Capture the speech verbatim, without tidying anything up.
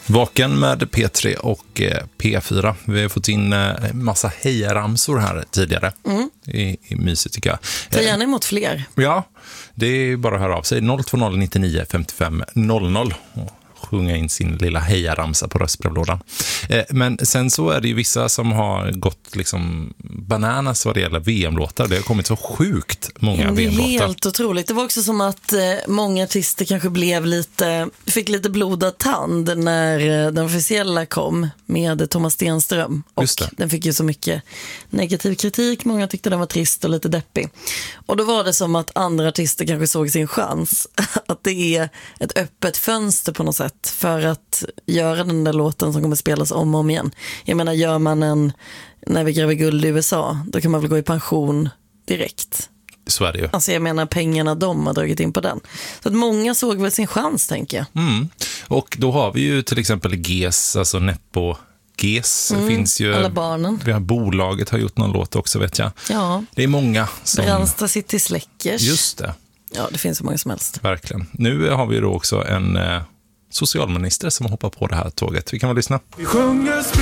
Vaken med P tre och P fyra. Vi har fått in en massa hejaramsor här tidigare. Mm. I, i mysigt tycker jag. Ta gärna emot fler. Ja, det är bara att höra av sig. noll två noll nio nio fem fem noll noll och sjunga in sin lilla hejaramsa på röstbrevlådan. Men sen så är det ju vissa som har gått liksom bananas vad det gäller V M-låtar. Det har kommit så sjukt många V M-låtar. Det är helt otroligt. Det var också som att många artister kanske blev lite, fick lite blodad tand när den officiella kom med Thomas Stenström. Och den fick ju så mycket negativ kritik. Många tyckte den var trist och lite deppig. Och då var det som att andra artister kanske såg sin chans. Att det är ett öppet fönster på något sätt för att göra den där låten som kommer spelas om och om igen. Jag menar, gör man en När vi gräver guld i U S A, då kan man väl gå i pension direkt. Så är det ju. Alltså jag menar, pengarna de har dragit in på den. Så att många såg väl sin chans, tänker jag. Mm. Och då har vi ju till exempel G E S, alltså Nepo G E S. Mm. Finns ju, alla barnen. Vi har bolaget har gjort någon låt också, vet jag. Ja. Det är många som... Brandsta City Släckers. Just det. Ja, det finns så många som helst. Verkligen. Nu har vi då också en eh, socialminister som hoppar på det här tåget. Vi kan väl lyssna. Vi sjunger